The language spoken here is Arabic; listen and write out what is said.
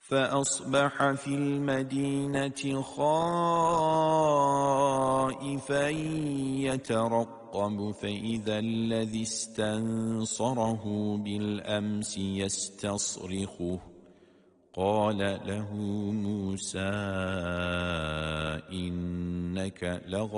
فأصبح في المدينة خائفا يترقب فإذا الذي استنصره بالأمس يستصرخه قال له موسى إنك لغوي